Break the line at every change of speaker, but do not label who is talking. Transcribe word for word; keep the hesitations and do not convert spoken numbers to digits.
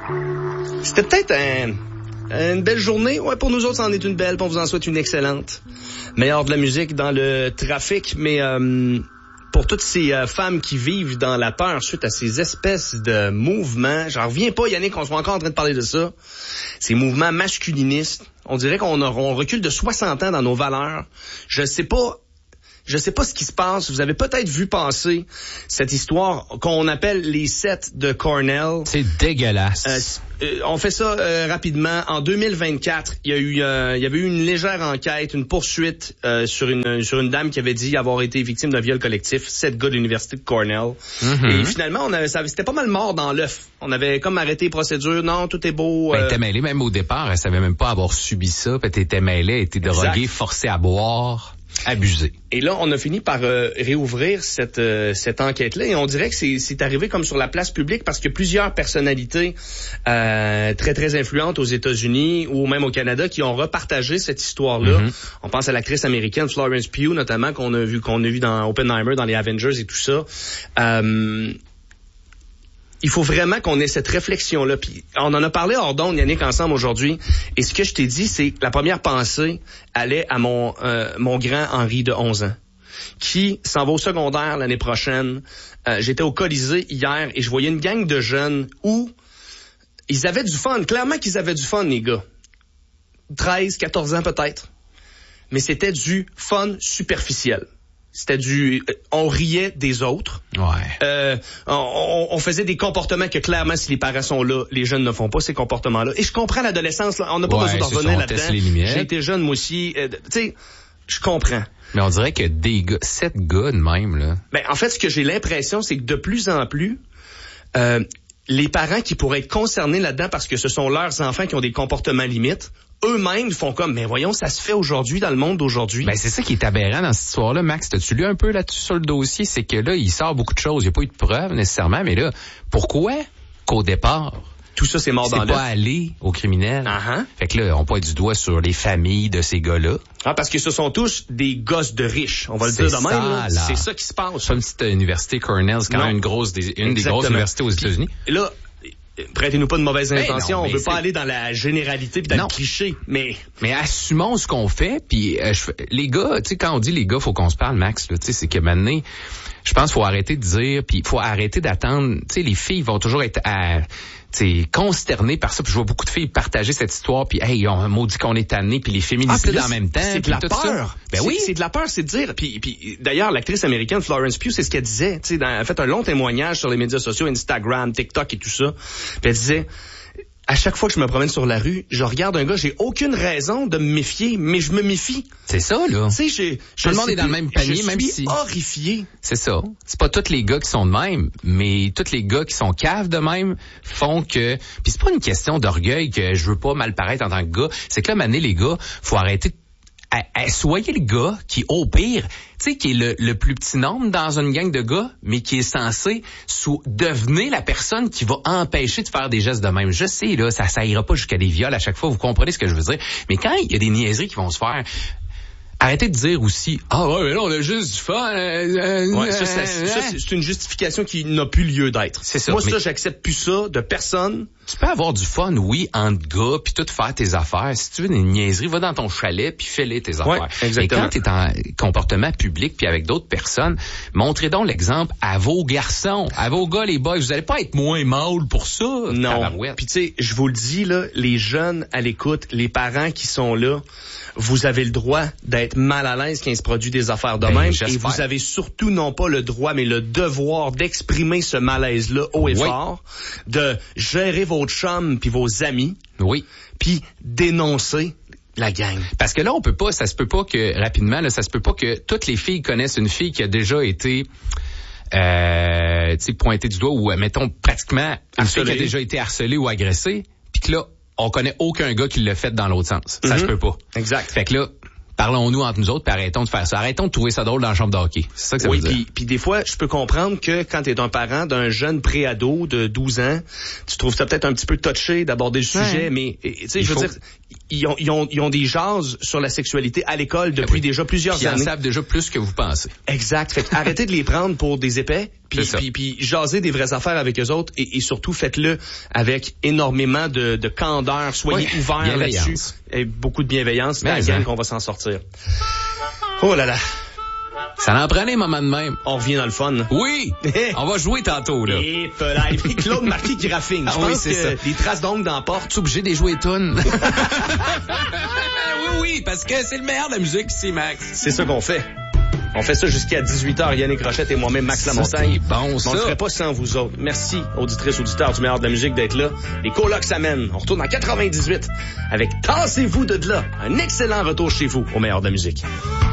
C'était peut-être un, une belle journée. Ouais, pour nous autres, ça en est une belle. On vous en souhaite une excellente. Meilleure de la musique dans le trafic, mais euh, pour toutes ces euh, femmes qui vivent dans la peur suite à ces espèces de mouvements, j'en reviens pas, Yannick, qu'on soit encore en train de parler de ça. Ces mouvements masculinistes. On dirait qu'on a, on recule de soixante ans dans nos valeurs. Je sais pas... Je sais pas ce qui se passe. Vous avez peut-être vu passer cette histoire qu'on appelle les sept de Cornell.
C'est dégueulasse.
Euh, euh, on fait ça euh, rapidement. En deux mille vingt-quatre, il y a eu, euh, il y avait eu une légère enquête, une poursuite euh, sur une sur une dame qui avait dit avoir été victime d'un viol collectif. Sept gars de l'université de Cornell. Mm-hmm. Et finalement, on avait, ça, c'était pas mal mort dans l'œuf. On avait comme arrêté les procédures. Non, tout est beau.
Ben,
euh...
elle était mêlée même au départ. Elle savait même pas avoir subi ça. Puis elle était mêlée, elle était droguée, forcée à boire. Abusé.
Et là, on a fini par euh, réouvrir cette euh, cette enquête-là et on dirait que c'est c'est arrivé comme sur la place publique parce que plusieurs personnalités euh, très très influentes aux États-Unis ou même au Canada qui ont repartagé cette histoire-là. Mm-hmm. On pense à l'actrice américaine Florence Pugh notamment qu'on a vu qu'on a vu dans Oppenheimer, dans les Avengers et tout ça. Euh, Il faut vraiment qu'on ait cette réflexion-là. Puis on en a parlé hors d'onde, Yannick, ensemble aujourd'hui. Et ce que je t'ai dit, c'est que la première pensée allait à mon euh, mon grand Henri de onze ans, qui s'en va au secondaire l'année prochaine. Euh, j'étais au Colisée hier et je voyais une gang de jeunes où ils avaient du fun. Clairement qu'ils avaient du fun, les gars. treize, quatorze ans peut-être. Mais c'était du fun superficiel. C'était du... On riait des autres.
Ouais.
Euh, on, on faisait des comportements que clairement, si les parents sont là, les jeunes ne font pas ces comportements-là. Et je comprends l'adolescence, là. On n'a pas
ouais,
besoin d'en revenir là-dedans. J'ai été jeune, moi aussi. Euh, tu sais, je comprends.
Mais on dirait que des gars, sept gars de même, là.
Ben, en fait, ce que j'ai l'impression, c'est que de plus en plus, euh, les parents qui pourraient être concernés là-dedans parce que ce sont leurs enfants qui ont des comportements limites, eux-mêmes font comme, mais voyons, ça se fait aujourd'hui dans le monde d'aujourd'hui.
Ben, c'est ça qui est aberrant dans cette histoire-là. Max, t'as-tu lu un peu là-dessus sur le dossier? C'est que là, il sort beaucoup de choses. Il n'y a pas eu de preuves nécessairement, mais là, pourquoi qu'au départ,
tout ça, c'est mort dans l'œuf.
C'est pas aller aux criminels.
Uh-huh.
Fait que là, on pointe du doigt sur les familles de ces gars-là.
Ah, parce que ce sont tous des gosses de riches. On va le dire de même, là.
là.
C'est ça qui se passe.
C'est pas une petite université Cornell, c'est quand non. même une grosse, des, une Exactement. des grosses universités aux États-Unis.
Puis, là, prêtez-nous pas de mauvaises
ben
intentions.
Non,
on veut
c'est...
pas aller dans la généralité puis dans non. le cliché, mais
mais assumons ce qu'on fait. Puis euh, je... les gars, tu sais, quand on dit les gars, faut qu'on se parle, Max. Tu sais, c'est que maintenant, je pense, faut arrêter de dire, puis faut arrêter d'attendre. Tu sais, les filles vont toujours être à c'est consterné par ça, puis je vois beaucoup de filles partager cette histoire, puis hey, on maudit qu'on est tanné, puis les féminicides ah, en même temps,
c'est de la
tout
peur.
Ça. Ben
c'est,
oui,
c'est de la peur, c'est de dire. Puis, puis d'ailleurs, l'actrice américaine Florence Pugh, c'est ce qu'elle disait. Tu sais, elle a fait un long témoignage sur les médias sociaux, Instagram, TikTok et tout ça. Puis elle disait. À chaque fois que je me promène sur la rue, je regarde un gars, j'ai aucune raison de me méfier, mais je me méfie.
C'est ça, là.
Tu sais, j'ai,
tout le monde est dans le même panier,
je
même
suis
si...
horrifié.
C'est ça. C'est pas tous les gars qui sont de même, mais tous les gars qui sont caves de même font que... Puis c'est pas une question d'orgueil que je veux pas mal paraître en tant que gars. C'est que là, mané, les gars, faut arrêter de À, à, soyez le gars qui, au pire, tu sais, qui est le, le plus petit nombre dans une gang de gars, mais qui est censé sous, devenir la personne qui va empêcher de faire des gestes de même. Je sais, là, ça, ça ira pas jusqu'à des viols à chaque fois, vous comprenez ce que je veux dire. Mais quand il y a des niaiseries qui vont se faire, arrêtez de dire aussi, ah ouais, mais là, on a juste du fun. Euh,
ouais, ça, ça, ça, c'est une justification qui n'a plus lieu d'être.
C'est ça.
Moi,
mais...
ça, j'accepte plus ça de personne.
Tu peux avoir du fun, oui, entre gars, puis tout faire tes affaires. Si tu veux des niaiseries, va dans ton chalet, puis fais-les tes affaires.
Ouais, exactement.
Mais quand t'es en comportement public, puis avec d'autres personnes, montrez donc l'exemple à vos garçons, à vos gars, les boys. Vous allez pas être moins mâles pour ça.
Non. Puis tu sais, je vous le dis, là, les jeunes à l'écoute, les parents qui sont là, vous avez le droit d'être mal à l'aise quand il se produit des affaires de ben, même. J'espère. Et vous avez surtout non pas le droit, mais le devoir d'exprimer ce malaise-là haut et oui. fort, de gérer votre chum puis vos amis.
Oui.
Puis dénoncer la gang.
Parce que là, on peut pas, ça se peut pas que, rapidement, là, ça se peut pas que toutes les filles connaissent une fille qui a déjà été, euh, tu sais, pointée du doigt ou, mettons, pratiquement, une fille qui a déjà été harcelée ou agressée, puis que là, on connaît aucun gars qui l'a fait dans l'autre sens. Ça, mm-hmm. je peux pas.
Exact.
Fait que là, parlons-nous entre nous autres, puis arrêtons de faire ça. Arrêtons de trouver ça drôle dans la chambre de hockey. C'est ça que ça
oui,
veut dire.
Oui, puis des fois, je peux comprendre que quand tu es un parent d'un jeune pré-ado de douze ans, tu trouves ça peut-être un petit peu touché d'aborder le ouais. sujet, mais tu sais, je veux faut... dire, ils ont, ils, ont, ils ont des jases sur la sexualité à l'école depuis oui. déjà plusieurs
puis
années.
Ils en savent déjà plus que vous pensez.
Exact. Fait arrêtez de les prendre pour des épais. Puis, puis, puis jaser des vraies affaires avec eux autres et, et surtout faites-le avec énormément de, de candeur. Soyez oui, ouverts là-dessus. Et beaucoup de bienveillance. C'est la gang qu'on va s'en sortir. Oh là là.
Ça en prend des moments de même.
On revient dans le fun.
Oui! On va jouer tantôt, là.
Et puis Claude Marquis qui raffine. Je ah, pense oui, c'est que ça. Les traces d'ongles dans la porte.
Tu es obligé de jouer tunes. Oui, oui, parce que c'est le meilleur de la musique ici, Max.
C'est ça qu'on fait. On fait ça jusqu'à dix-huit heures, Yannick Rochette et moi-même, Max Lamontagne.
C'est bon, ça.
On ne le ferait pas sans vous autres. Merci, auditrices, auditeurs du meilleur de la musique, d'être là. Les colocs s'amènent. On retourne en quatre-vingt-dix-huit avec Tassez-vous de là. Un excellent retour chez vous au meilleur de la musique.